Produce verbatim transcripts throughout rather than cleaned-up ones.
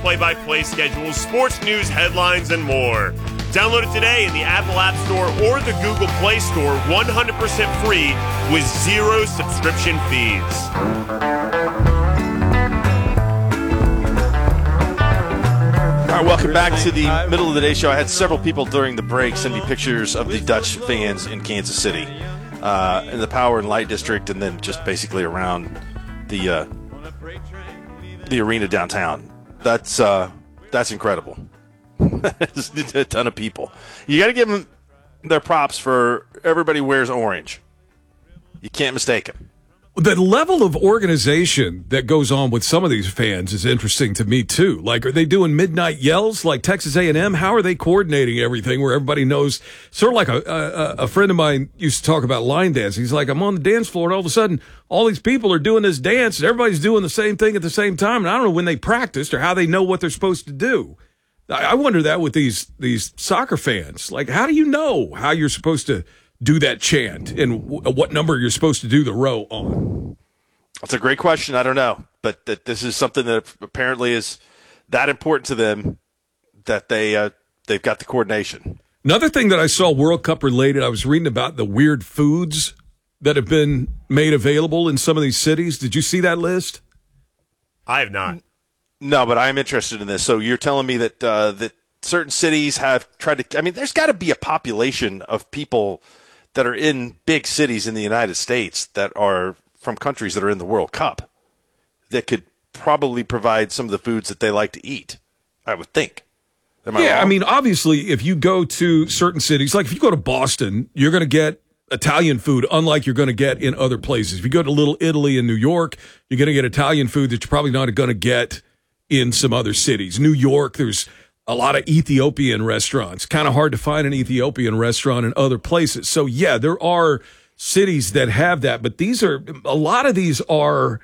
play-by-play schedules, sports news, headlines, and more. Download it today in the Apple App Store or the Google Play Store, one hundred percent free with zero subscription fees. All right, welcome back to the middle of the day show. I had several people during the break send me pictures of the Dutch fans in Kansas City, uh, in the Power and Light District, and then just basically around the uh, the arena downtown. That's uh, that's incredible. It's a ton of people. You got to give them their props for everybody wears orange. You can't mistake them. The level of organization that goes on with some of these fans is interesting to me, too. Like, are they doing midnight yells like Texas A and M? How are they coordinating everything where everybody knows? Sort of like a, a, a friend of mine used to talk about line dance. He's like, I'm on the dance floor, and all of a sudden, all these people are doing this dance, and everybody's doing the same thing at the same time. And I don't know when they practiced or how they know what they're supposed to do. I wonder that with these these soccer fans. Like, how do you know how you're supposed to do that chant and w- what number you're supposed to do the row on? That's a great question. I don't know. But that this is something that apparently is that important to them that they, uh, they've got the coordination. Another thing that I saw World Cup related, I was reading about the weird foods that have been made available in some of these cities. Did you see that list? I have not. No, but I'm interested in this. So you're telling me that uh, that certain cities have tried to – I mean, there's got to be a population of people that are in big cities in the United States that are from countries that are in the World Cup that could probably provide some of the foods that they like to eat, I would think. Am I yeah, wrong? I mean, obviously, if you go to certain cities, like if you go to Boston, you're going to get Italian food unlike you're going to get in other places. If you go to Little Italy in New York, you're going to get Italian food that you're probably not going to get in some other cities. New York, there's a lot of Ethiopian restaurants. Kind of hard to find an Ethiopian restaurant in other places. So, yeah, there are cities that have that, but these are a lot of these are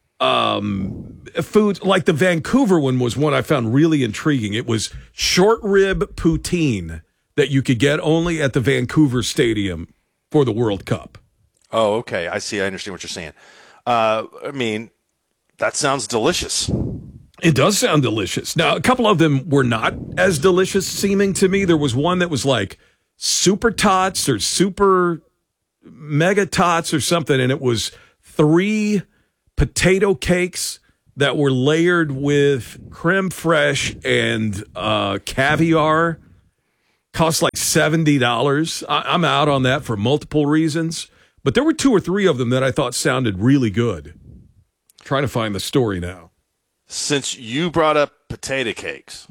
um, foods. Like the Vancouver one was one I found really intriguing. It was short rib poutine that you could get only at the Vancouver Stadium for the World Cup. Oh, okay. I see. I understand what you're saying. Uh, I mean, that sounds delicious. It does sound delicious. Now, a couple of them were not as delicious seeming to me. There was one that was like super tots or super mega tots or something, and it was three potato cakes that were layered with creme fraiche and uh, caviar. Cost like seventy dollars. I- I'm out on that for multiple reasons, but there were two or three of them that I thought sounded really good. Trying to find the story now. Since you brought up potato cakes,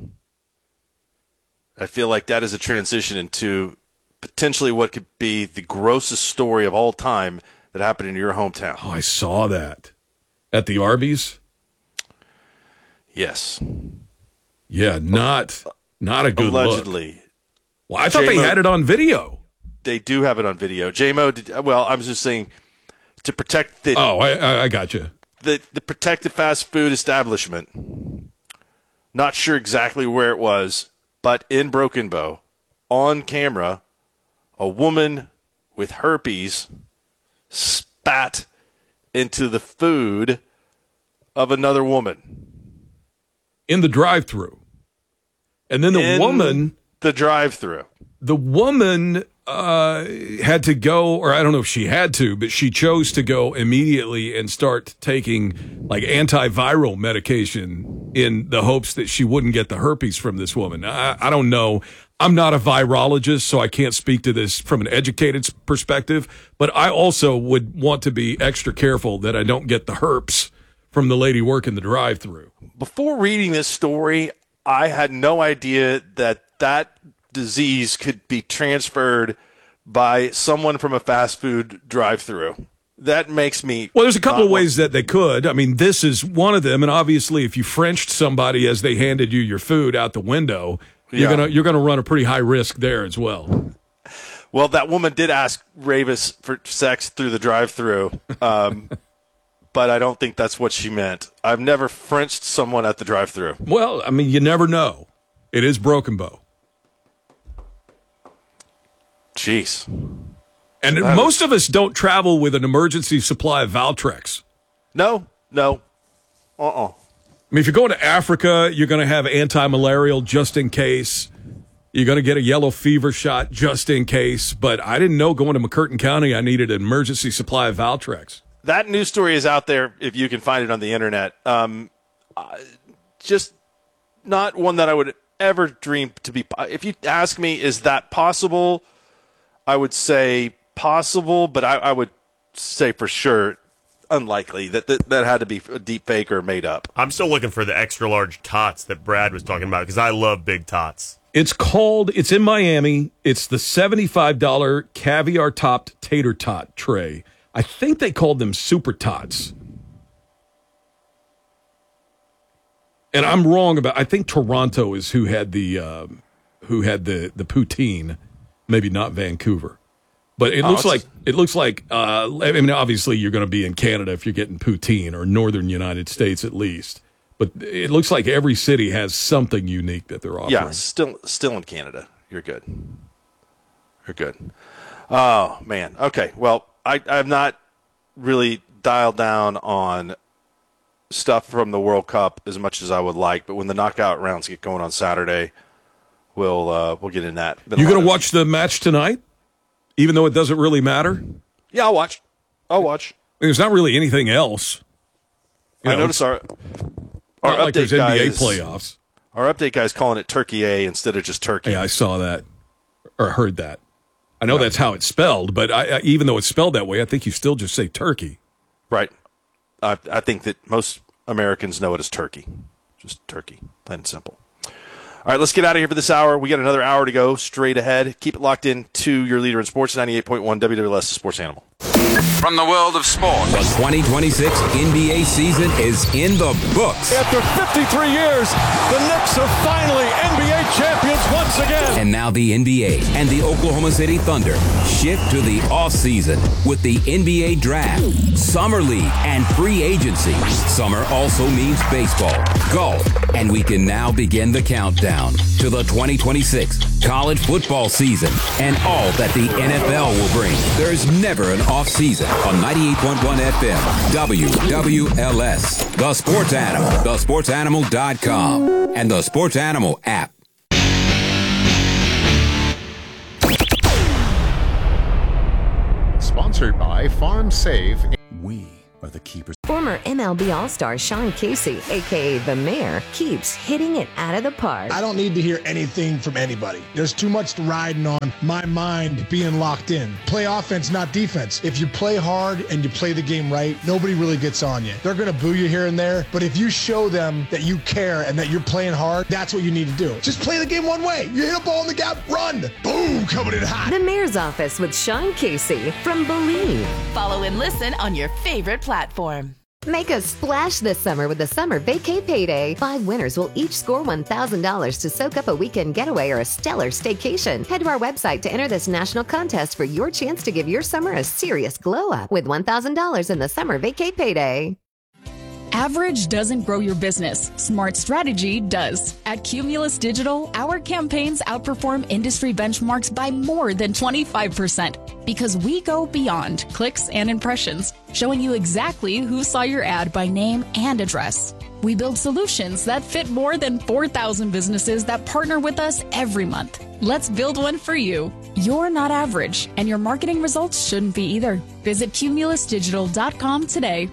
I feel like that is a transition into potentially what could be the grossest story of all time that happened in your hometown. Oh, I saw that. At the Arby's? Yes. Yeah, not not a good Allegedly. look. Well, I thought J-Mo, they had it on video. They do have it on video. J-Mo, did, well, I was just saying to protect the... Oh, I, I, I got you. The, the protected fast food establishment, not sure exactly where it was, but in Broken Bow, on camera, a woman with herpes spat into the food of another woman. In the drive-thru. And then the in woman... the drive-thru. The woman uh, had to go, or I don't know if she had to, but she chose to go immediately and start taking like antiviral medication in the hopes that she wouldn't get the herpes from this woman. I, I don't know. I'm not a virologist, so I can't speak to this from an educated perspective, but I also would want to be extra careful that I don't get the herpes from the lady working the drive-thru. Before reading this story, I had no idea that that disease could be transferred by someone from a fast food drive-thru. That makes me... Well, there's a couple uh, of ways that they could. I mean, this is one of them, and obviously if you Frenched somebody as they handed you your food out the window, you're Yeah. gonna you're gonna run a pretty high risk there as well. Well, that woman did ask Ravis for sex through the drive-thru, um, but I don't think that's what she meant. I've never Frenched someone at the drive-thru. Well, I mean, you never know. It is Broken Bow. Jeez. And That most of us don't travel with an emergency supply of Valtrex. No, no. Uh-uh. mean, if you're going to Africa, you're going to have anti-malarial just in case. You're going to get a yellow fever shot just in case. But I didn't know going to McCurtain County I needed an emergency supply of Valtrex. That news story is out there if you can find it on the internet. Um, uh, just not one that I would ever dream to be. If you ask me, is that possible? I would say possible, but I, I would say for sure unlikely that, that that had to be a deep fake or made up. I'm still looking for the extra large tots that Brad was talking about because I love big tots. It's called, it's in Miami. It's the seventy-five dollars caviar topped tater tot tray. I think they called them super tots. And I'm wrong about, I think Toronto is who had the uh, who had the, the poutine, maybe not Vancouver. But it oh, looks like it looks like uh, I mean, obviously you're going to be in Canada if you're getting poutine, or northern United States at least. But it looks like every city has something unique that they're offering. Yeah, still still in Canada. You're good. You're good. Oh man. Okay. Well, I I've not really dialed down on stuff from the World Cup as much as I would like, but when the knockout rounds get going on Saturday, we'll uh, we'll get in that. Been you going to watch the match tonight? Even though it doesn't really matter? Yeah, I'll watch. I'll watch. I mean, there's not really anything else. You I know, notice our our not like update there's N B A guys, playoffs. Our update guy's calling it Turkey A instead of just Turkey. Yeah, I saw that or heard that. I know right. That's how it's spelled, but I, I, even though it's spelled that way, I think you still just say Turkey. Right. I, I think that most Americans know it as Turkey. Just Turkey, plain and simple. All right, let's get out of here for this hour. We got another hour to go straight ahead. Keep it locked in to your leader in sports, ninety-eight point one W W L S Sports Animal. From the world of sports, the twenty twenty-six N B A season is in the books. After fifty-three years, the Knicks are finally N B A champions once again. And now the N B A and the Oklahoma City Thunder shift to the offseason with the N B A Draft, Summer League, and free agency. Summer also means baseball, golf, and we can now begin the countdown to the twenty twenty-six college football season and all that the N F L will bring. There's never an off season on ninety-eight point one F M, W W L S, The Sports Animal, the sports animal dot com, and the Sports Animal app. Sponsored by Farm Save. We are the keepers. Former M L B All-Star Sean Casey, a k a. The Mayor, keeps hitting it out of the park. I don't need to hear anything from anybody. There's too much riding on my mind being locked in. Play offense, not defense. If you play hard and you play the game right, nobody really gets on you. They're going to boo you here and there, but if you show them that you care and that you're playing hard, that's what you need to do. Just play the game one way. You hit a ball in the gap, run. Boom, coming in hot. The Mayor's Office with Sean Casey from Believe. Follow and listen on your favorite platform. Make a splash this summer with the Summer Vacay Payday. Five winners will each score one thousand dollars to soak up a weekend getaway or a stellar staycation. Head to our website to enter this national contest for your chance to give your summer a serious glow up with one thousand dollars in the Summer Vacay Payday. Average doesn't grow your business. Smart strategy does. At Cumulus Digital, our campaigns outperform industry benchmarks by more than twenty-five percent because we go beyond clicks and impressions, showing you exactly who saw your ad by name and address. We build solutions that fit more than four thousand businesses that partner with us every month. Let's build one for you. You're not average, and your marketing results shouldn't be either. Visit cumulus digital dot com today.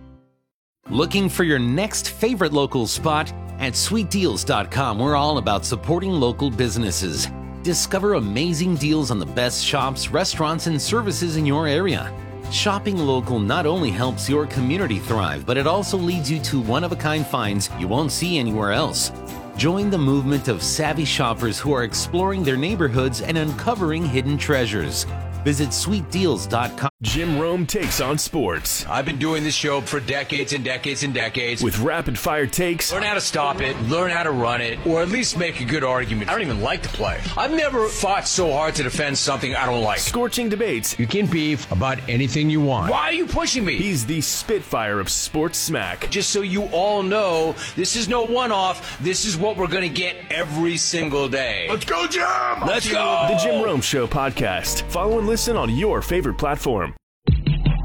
Looking for your next favorite local spot? At sweet deals dot com, we're all about supporting local businesses. Discover amazing deals on the best shops, restaurants, and services in your area. Shopping local not only helps your community thrive, but it also leads you to one-of-a-kind finds you won't see anywhere else. Join the movement of savvy shoppers who are exploring their neighborhoods and uncovering hidden treasures. Visit sweet deals dot com. Jim Rome takes on sports. I've been doing this show for decades and decades and decades. With rapid-fire takes. Learn how to stop it, learn how to run it, or at least make a good argument. I don't even like to play. I've never fought so hard to defend something I don't like. Scorching debates. You can beef about anything you want. Why are you pushing me? He's the Spitfire of sports smack. Just so you all know, this is no one-off. This is what we're going to get every single day. Let's go, Jim! Let's go! The Jim Rome Show podcast. Follow and listen on your favorite platform.